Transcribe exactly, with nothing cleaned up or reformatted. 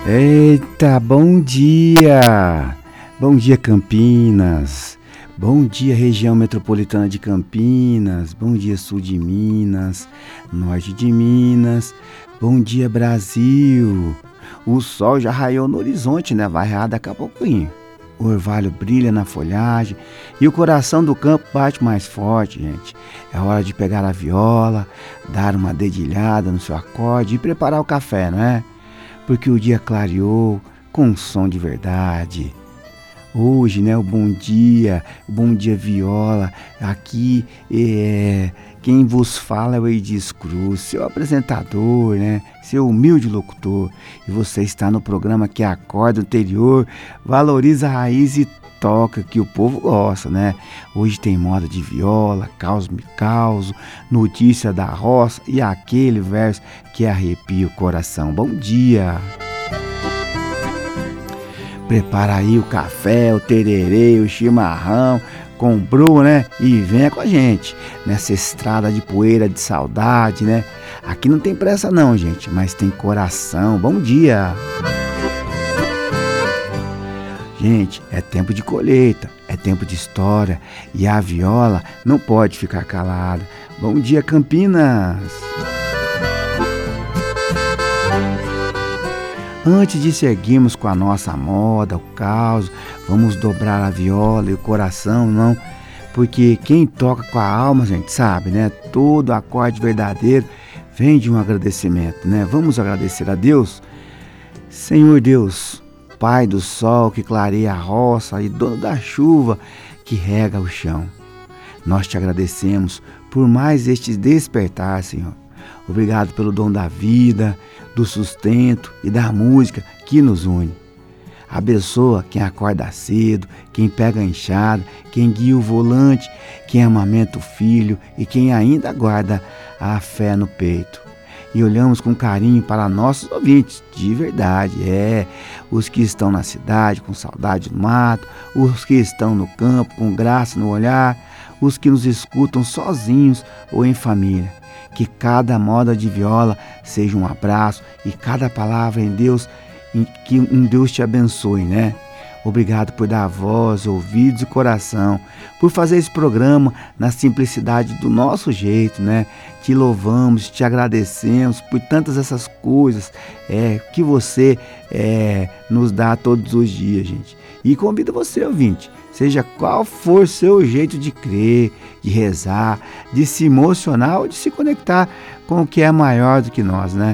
Eita, bom dia! Bom dia, Campinas! Bom dia, região metropolitana de Campinas! Bom dia, sul de Minas, norte de Minas! Bom dia, Brasil! O sol já raiou no horizonte, né? Vai raiar daqui a pouquinho. O orvalho brilha na folhagem e o coração do campo bate mais forte, gente. É hora de pegar a viola, dar uma dedilhada no seu acorde e preparar o café, não é? Porque o dia clareou com um som de verdade. Hoje, né, o bom dia, o bom dia viola, aqui é, quem vos fala é o Eidis Cruz, seu apresentador, né, seu humilde locutor. E você está no programa que acorda o interior, valoriza a raiz e toca que o povo gosta, né? Hoje tem moda de viola, caos me causo, notícia da roça e aquele verso que arrepia o coração. Bom dia! Prepara aí o café, o tererê, o chimarrão, comprou, né? E venha com a gente nessa estrada de poeira, de saudade, né? Aqui não tem pressa não, gente, mas tem coração. Bom dia! Gente, é tempo de colheita, é tempo de história e a viola não pode ficar calada. Bom dia, Campinas! Antes de seguirmos com a nossa moda, o caos, vamos dobrar a viola e o coração, não? Porque quem toca com a alma, gente, sabe, né? Todo acorde verdadeiro vem de um agradecimento, né? Vamos agradecer a Deus? Senhor Deus, Pai do sol que clareia a roça e dono da chuva que rega o chão. Nós te agradecemos por mais este despertar, Senhor. Obrigado pelo dom da vida, do sustento e da música que nos une. Abençoa quem acorda cedo, quem pega a enxada, quem guia o volante, quem amamenta o filho e quem ainda guarda a fé no peito. E olhamos com carinho para nossos ouvintes, de verdade, é, os que estão na cidade com saudade do mato, os que estão no campo com graça no olhar, os que nos escutam sozinhos ou em família. Que cada moda de viola seja um abraço e cada palavra em Deus, em que um Deus te abençoe, né? Obrigado por dar voz, ouvidos e coração, por fazer esse programa na simplicidade do nosso jeito, né? Te louvamos, te agradecemos por tantas essas coisas é, que você é, nos dá todos os dias, gente. E convido você, ouvinte, seja qual for seu jeito de crer, de rezar, de se emocionar ou de se conectar com o que é maior do que nós, né?